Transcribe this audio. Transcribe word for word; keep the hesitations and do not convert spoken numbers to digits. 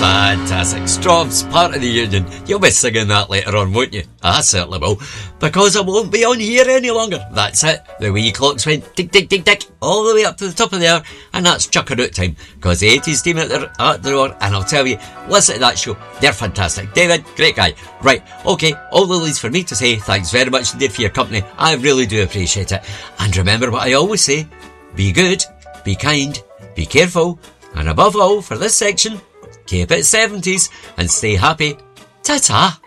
Fantastic. Strov's part of the union. You'll be singing that later on, won't you? I certainly will. Because I won't be on here any longer. That's it. The wee clocks went tick, tick, tick, tick, all the way up to the top of the hour, and that's chucking out time. Because the eighties team at the, at the door, and I'll tell you, listen to that show. They're fantastic. David, great guy. Right, okay, all the leaves for me to say thanks very much indeed for your company. I really do appreciate it. And remember what I always say, be good, be kind, be careful, and above all, for this section, keep it seventies and stay happy. Ta-ta!